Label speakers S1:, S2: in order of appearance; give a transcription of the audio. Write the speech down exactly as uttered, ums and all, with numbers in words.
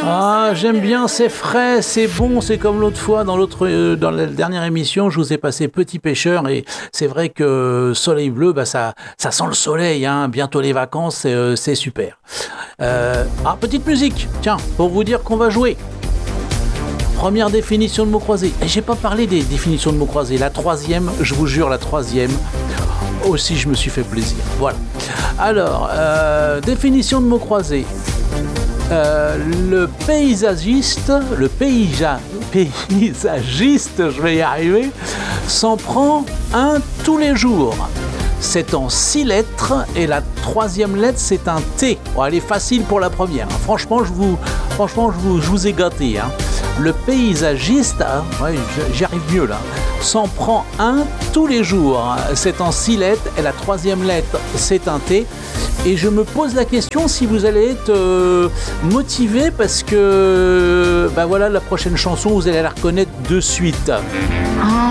S1: Ah, j'aime bien, c'est frais, c'est bon, c'est comme l'autre fois dans l'autre, euh, dans la dernière émission, je vous ai passé Petit Pêcheur et c'est vrai que Soleil Bleu, bah ça, ça sent le soleil, hein, bientôt les vacances, c'est, euh, c'est super. Euh, ah, petite musique, tiens, pour vous dire qu'on va jouer. Première définition de mots croisés. Et j'ai pas parlé des définitions de mots croisés. La troisième, je vous jure, la troisième. Aussi, je me suis fait plaisir. Voilà. Alors, euh, définition de mots croisés. Euh, le paysagiste, le paysa, paysagiste, je vais y arriver, s'en prend un tous les jours. C'est en six lettres et la troisième lettre c'est un T. Bon, elle est facile pour la première. Hein. Franchement, je vous, franchement, je vous, je vous ai gâté. Hein. Le paysagiste, hein, ouais, j'y arrive mieux là, s'en prend un tous les jours. C'est en six lettres et la troisième lettre c'est un T. Et je me pose la question si vous allez être euh, motivé parce que, ben voilà, la prochaine chanson vous allez la reconnaître de suite.